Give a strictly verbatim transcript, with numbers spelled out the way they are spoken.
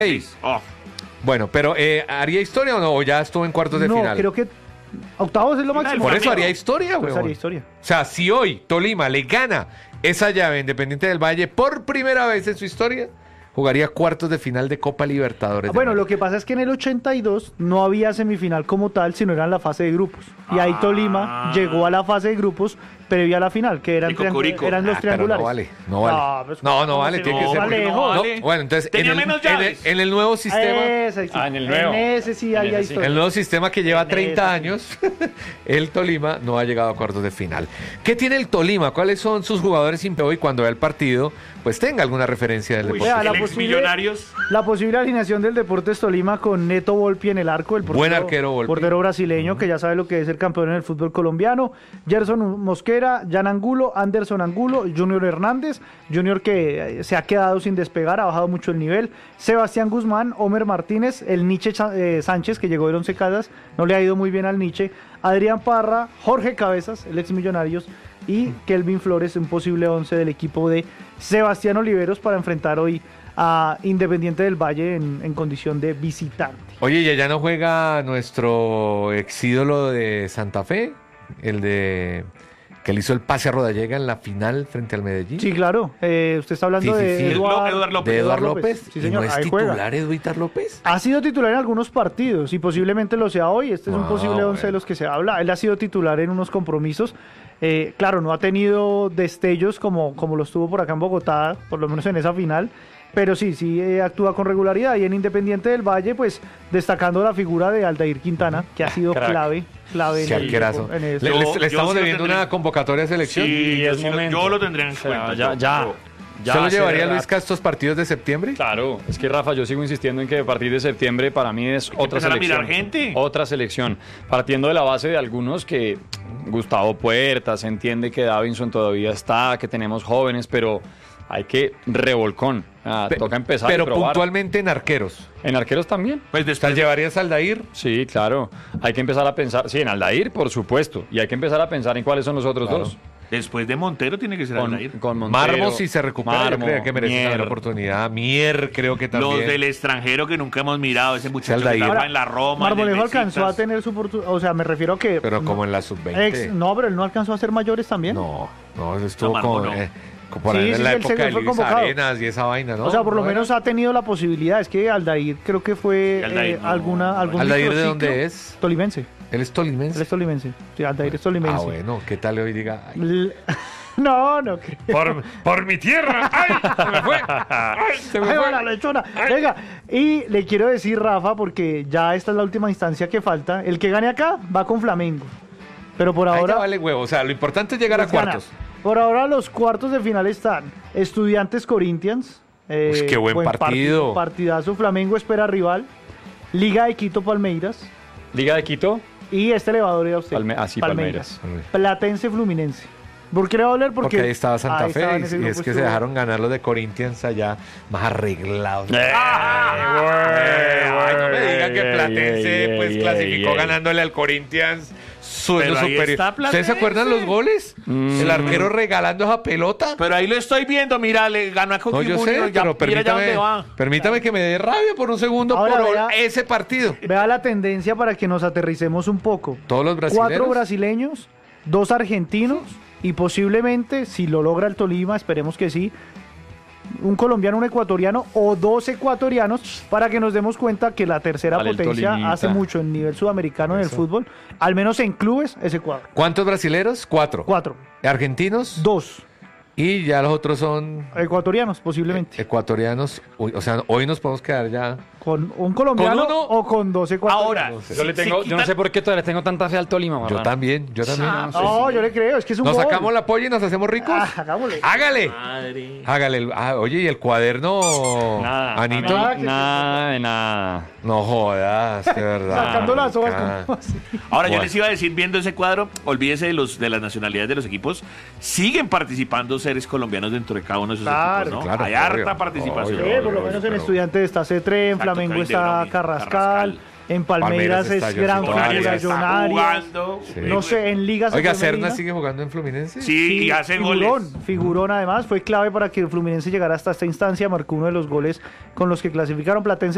seis. Oh. Bueno, pero eh, ¿haría historia o no? ¿O ya estuvo en cuartos de no, final? creo que octavos es lo máximo. Por eso haría historia, Pues weón. haría historia. O sea, si hoy Tolima le gana esa llave a Independiente del Valle por primera vez en su historia, jugaría cuartos de final de Copa Libertadores. Ah, bueno, de lo que pasa es que en el ochenta y dos no había semifinal como tal, sino era en la fase de grupos. Y ahí Tolima llegó a la fase de grupos previa a la final, que eran, Pico, triangu- curico. eran los Ah, pero triangulares. no vale, no vale. Ah, pues, No, no ¿cómo vale, se- tiene que no, ser. vale, no jo- vale. No, bueno, entonces en Tenía el, menos en, el, llaves. en el nuevo sistema, Ese, sí. Ah, en el nuevo. En ese sí En había ese sí. historia. el nuevo sistema que lleva En treinta ese, años, el Tolima no ha llegado a cuartos de final. ¿Qué tiene el Tolima? ¿Cuáles son sus jugadores sin hoy cuando vea el partido? Pues tenga alguna referencia del Uy, deporte. vea, la el ex posible- Millonarios. La posible alineación del Deportes Tolima con Neto Volpi en el arco, el portero, Buen arquero Volpi. portero brasileño que ya sabe lo que es ser campeón en el fútbol colombiano, Gerson Mosquera, Jan Angulo, Anderson Angulo, Junior Hernández, Junior que eh, se ha quedado sin despegar, ha bajado mucho el nivel, Sebastián Guzmán, Homer Martínez, el Nietzsche Cha- eh, Sánchez que llegó de Once Caldas, no le ha ido muy bien al Nietzsche, Adrián Parra, Jorge Cabezas, el ex Millonarios, y Kelvin Flores, un posible once del equipo de Sebastián Oliveros para enfrentar hoy a Independiente del Valle en, en condición de visitante. Oye, ¿y allá no juega nuestro ex ídolo de Santa Fe? El de que le hizo el pase a Rodallega en la final frente al Medellín. Sí, claro. Eh, usted está hablando Sí, sí, de sí. Eduard, Eduard López. ¿De Eduard Eduard López? Sí, ¿Y señor, no es ahí juega. titular Eduard López? Ha sido titular en algunos partidos y posiblemente lo sea hoy. Este es un Ah, posible once de bueno. los que se habla. Él ha sido titular en unos compromisos. Eh, claro, no ha tenido destellos como, como los tuvo por acá en Bogotá, por lo menos en esa final. Pero sí, sí eh, actúa con regularidad. Y en Independiente del Valle, pues destacando la figura de Aldair Quintana, que ha sido Crack. clave, clave Qué en el arquerazo. equipo, en Le, eso. le- Yo- le yo estamos sí lo debiendo tendré. una convocatoria de selección. Sí, es yo, sí lo- momento. yo lo tendría en O sea, cuenta. ya, yo- ya. yo- Ya ¿Se lo hace llevaría rato. Luis Castro estos partidos de septiembre? Claro, es que Rafa, yo sigo insistiendo en que a partir de septiembre para mí es otra empezar a selección. mirar gente. Otra selección. Partiendo de la base de algunos que Gustavo Puerta, se entiende que Davinson todavía está, que tenemos jóvenes, pero hay que revolcón. Ah, Pe- toca empezar Pero y probar. puntualmente en arqueros. En arqueros también. Pues O sea, después ¿llevarías a Aldair? Sí, claro. Hay que empezar a pensar, sí, en Aldair, por supuesto. Y hay que empezar a pensar en cuáles son los otros Claro. dos. Después de Montero tiene que ser Con, Aldair. con Montero, Marmo, si se recupera, yo Marmo, creo que merece Mier. la oportunidad. Mier, creo que también. Los del extranjero que nunca hemos mirado, ese muchacho que Aldair. estaba Ahora, en la Roma. en el Marmolejo alcanzó a Besiktas. tener su oportunidad. O sea, me refiero a que. Pero como en la sub veinte. Ex- no, pero él no alcanzó a ser mayores también. No, no, eso estuvo No, Marmo con, no. eh, con por Sí, ahí sí, en la sí, él época se- de fue Luis convocado. Arenas y esa vaina, ¿no? O sea, por lo ¿No menos era? ha tenido la posibilidad. Es que Aldair creo que fue Sí, Aldair eh, no. alguna, algún ¿Aldair de microciclo. dónde es? Tolimense. Él es Él tolimense. es tolimense. Sí, Aldair es tolimense. Ah, bueno, ¿qué tal hoy diga? Ay, L- No, no creo. por, por mi tierra. ¡Ay! Se me fue. ¡Ay! Se me Ahí va fue. la lechona. Venga, y le quiero decir, Rafa, porque ya esta es la última instancia que falta. El que gane acá va con Flamengo. Pero por Ahí ahora. ya vale huevo. O sea, lo importante es llegar a pues gana. cuartos. Por ahora los cuartos de final están Estudiantes Corinthians. eh, Uy, qué buen partido. Partidazo. Flamengo espera rival. Liga de Quito Palmeiras. Liga de Quito. Y este le va a doler a usted. Palme- ah, sí, Palmeiras. Palmeiras. Platense Fluminense. ¿Por qué le va a doler? Porque, Porque ahí estaba Santa ahí estaba en Fe ese y, y grupo, es que se estuvo- dejaron ganar los de Corinthians allá más arreglados. Eh, Ay, no me digan que ey, Platense ey, pues ey, clasificó ey. ganándole al Corinthians sueldo Pero ahí superior. está ¿Ustedes Platense. se acuerdan los goles? Mm. El arquero regalando esa pelota. Pero ahí lo estoy viendo, mira, le ganó a No, Coquimbo yo sé, Unido, ya, pero mira ya dónde permítame, va. permítame que me dé rabia por un segundo Ahora por vea- ese partido. Vea la tendencia para que nos aterricemos un poco. Todos los brasileños. Cuatro brasileños, dos argentinos y posiblemente, si lo logra el Tolima, esperemos que sí, un colombiano, un ecuatoriano o dos ecuatorianos para que nos demos cuenta que la tercera Vale, el potencia Tolimita. hace mucho en nivel sudamericano en el Eso. fútbol, al menos en clubes, ese cuadro. ¿Cuántos brasileros? Cuatro. Cuatro, Argentinos. dos Y ya los otros son ecuatorianos posiblemente. ecuatorianos. Uy, o sea, hoy nos podemos quedar ya. Con un colombiano ¿Con uno? o con dos ecuatorianos. Ahora, No sé. Yo, le si- tengo, si yo no quitan- sé por qué todavía le tengo tanta fe al Tolima, Yo marrano. también, yo también. Ah, No, yo le creo, es que es un Nos gol. sacamos la polla y nos hacemos ricos. Ah, hagámosle. Hágale. Madre. Hágale. el- ah, oye, ¿y el cuaderno, Nada, Anito? Nada, que- nada de nada. No jodas, de verdad. Sacando las hojas Ah. como así. Ahora yo Bueno. les iba a decir, viendo ese cuadro, olvídese de los de las nacionalidades de los equipos, siguen participando seres colombianos dentro de cada uno de esos Claro, equipos, ¿no? claro, Hay obvio, harta participación. obvio. Sí, por lo menos en Estudiantes está Cetré, en Exacto, Flamengo Kevin De está Bruyne, Carrascal, Carrascal. en Palmeiras, Palmeiras está es gran Josito figura, Arias, está John Arias. jugando. Sí. No sé, en Ligas Oiga, ¿Serna sigue jugando en Fluminense? Sí, y hace figurón, goles. figurón además, fue clave para que el Fluminense llegara hasta esta instancia, marcó uno de los goles con los que clasificaron Platense.